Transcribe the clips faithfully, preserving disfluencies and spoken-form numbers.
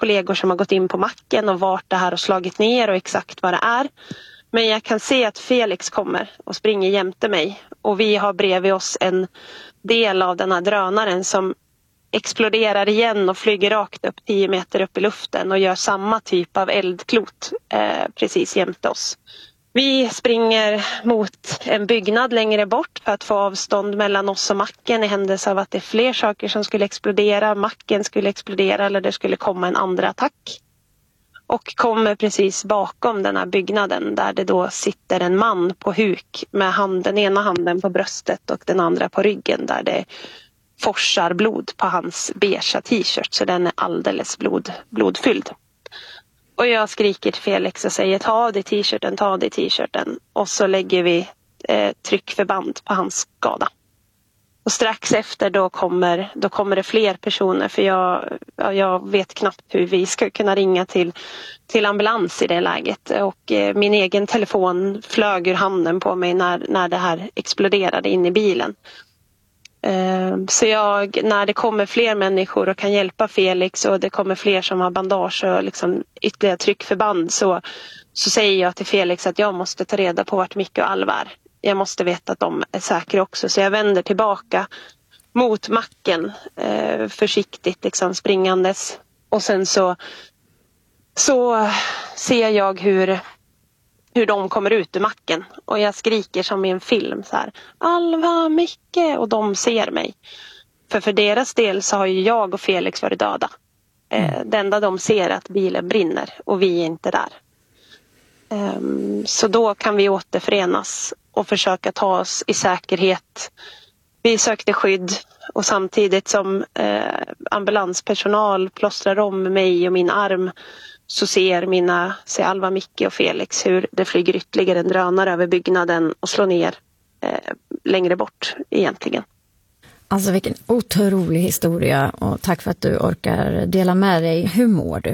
kollegor som har gått in på macken och vart det här har slagit ner och exakt vad det är. Men jag kan se att Felix kommer och springer jämte mig. Och vi har bredvid oss en del av den här drönaren som exploderar igen och flyger rakt upp tio meter upp i luften och gör samma typ av eldklot eh, precis jämte oss. Vi springer mot en byggnad längre bort för att få avstånd mellan oss och macken i händelse av att det är fler saker som skulle explodera. Macken skulle explodera eller det skulle komma en andra attack. Och kommer precis bakom den här byggnaden där det då sitter en man på huk med hand, den ena handen på bröstet och den andra på ryggen där det forsar blod på hans beige t-shirt så den är alldeles blod, blodfylld. Och jag skriker till Felix och säger ta av dig t-shirten, ta av dig t-shirten. Och så lägger vi eh, tryckförband på hans skada. Och strax efter då kommer, då kommer det fler personer för jag, jag vet knappt hur vi ska kunna ringa till, till ambulans i det läget. Och eh, min egen telefon flög ur handen på mig när, när det här exploderade in i bilen. Eh, så jag, när det kommer fler människor och kan hjälpa Felix och det kommer fler som har bandage och liksom ytterligare tryckförband så, så säger jag till Felix att jag måste ta reda på vart Micke och Alva är. Jag måste veta att de är säkra också. Så jag vänder tillbaka mot macken eh, försiktigt liksom springandes. Och sen så, så ser jag hur, hur de kommer ut ur macken. Och jag skriker som i en film så här. Alva, Micke! Och de ser mig. För för deras del så har ju jag och Felix varit döda. Eh, det enda de ser är att bilen brinner och vi är inte där. Um, så då kan vi återförenas och försöka ta oss i säkerhet. Vi sökte skydd och samtidigt som eh, ambulanspersonal plåstrar om mig och min arm så ser mina, ser Alva, Micke och Felix hur det flyger ytterligare en drönare över byggnaden och slår ner eh, längre bort egentligen. Alltså vilken otrolig historia och tack för att du orkar dela med dig. Hur mår du?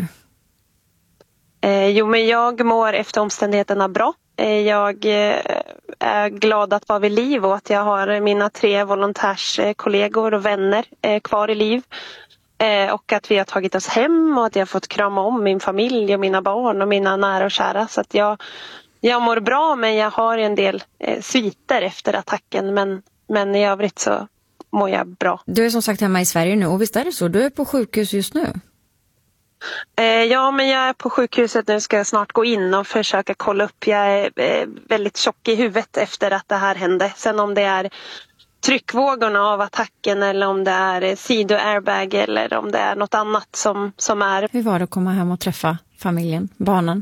Eh, jo men jag mår efter omständigheterna bra. Eh, jag eh, är glad att vara vid liv och att jag har mina tre volontärskollegor och vänner eh, kvar i liv. Eh, och att vi har tagit oss hem och att jag har fått krama om min familj och mina barn och mina nära och kära. Så att jag, jag mår bra men jag har en del eh, sviter efter attacken men, men i övrigt så mår jag bra. Du är som sagt hemma i Sverige nu och visst är det så? Du är på sjukhus just nu? Eh, ja, men jag är på sjukhuset nu, ska jag snart gå in och försöka kolla upp. Jag är eh, väldigt tjock i huvudet efter att det här hände. Sen om det är tryckvågorna av attacken eller om det är sido-airbag eller om det är något annat som, som är. Hur var det att komma hem och träffa familjen, barnen?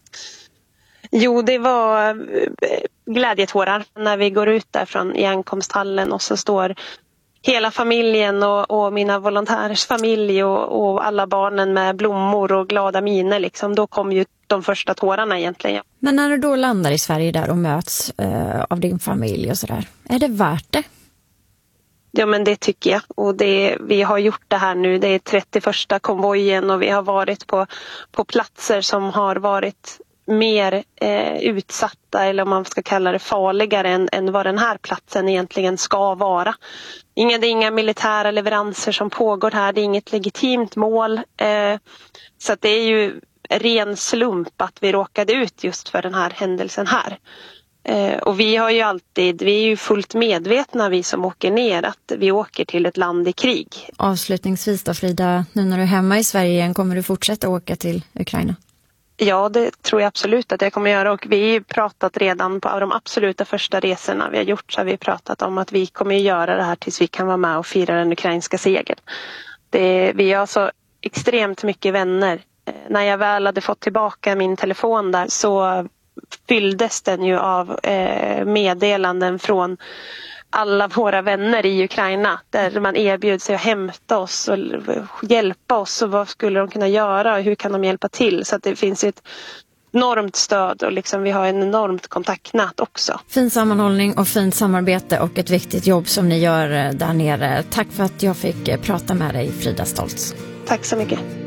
Jo, det var glädjetårar när vi går ut där från i ankomsthallen och så står hela familjen och, och mina volontärers familj och, och alla barnen med blommor och glada miner liksom. Då kom ju de första tårarna egentligen. Men när du då landar i Sverige där och möts eh, av din familj och sådär, är det värt det? Ja men det tycker jag och det, vi har gjort det här nu, det är trettioförsta konvojen och vi har varit på, på platser som har varit mer eh, utsatta eller om man ska kalla det farligare än, än vad den här platsen egentligen ska vara. Inga, det är inga militära leveranser som pågår här, det är inget legitimt mål. Eh, så att det är ju ren slump att vi råkade ut just för den här händelsen här. Eh, och vi har ju alltid, vi är ju fullt medvetna vi som åker ner att vi åker till ett land i krig. Avslutningsvis då Frida, nu när du är hemma i Sverige igen, kommer du fortsätta åka till Ukraina? Ja, det tror jag absolut att jag kommer göra och vi har ju pratat redan på de absoluta första resorna vi har gjort så har vi pratat om att vi kommer göra det här tills vi kan vara med och fira den ukrainska segern. Det, vi har så extremt mycket vänner. När jag väl hade fått tillbaka min telefon där så fylldes den ju av eh, meddelanden från alla våra vänner i Ukraina där man erbjöd sig att hämta oss och hjälpa oss och vad skulle de kunna göra och hur kan de hjälpa till så att det finns ett enormt stöd och liksom vi har en enormt kontaktnät också. Fin sammanhållning och fint samarbete och ett viktigt jobb som ni gör där nere. Tack för att jag fick prata med dig Frida Stoltz. Tack så mycket.